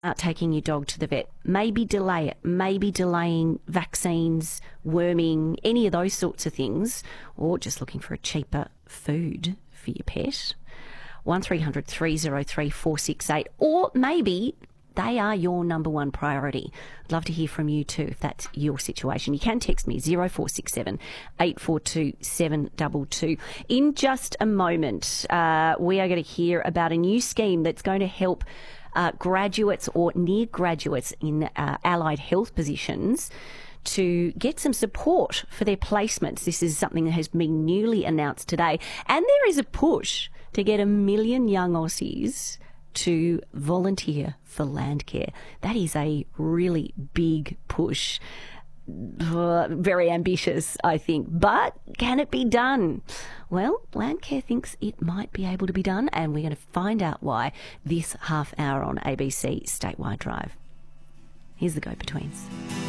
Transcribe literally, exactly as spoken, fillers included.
Out taking your dog to the vet, maybe delay it, maybe delaying vaccines, worming, any of those sorts of things, or just looking for a cheaper food for your pet. one three hundred three oh three four six eight, or maybe they are your number one priority. I'd love to hear from you too if that's your situation. You can text me zero four six seven eight four two seven two two. In just a moment, uh, we are going to hear about a new scheme that's going to help uh, graduates or near graduates in uh, allied health positions to get some support for their placements. This is something that has been newly announced today. And there is a push to get a million young Aussies to volunteer for Landcare. That is a really big push. Uh, very ambitious, I think. But can it be done? Well, Landcare thinks it might be able to be done, and we're going to find out why this half hour on A B C Statewide Drive. Here's the Go-Betweens.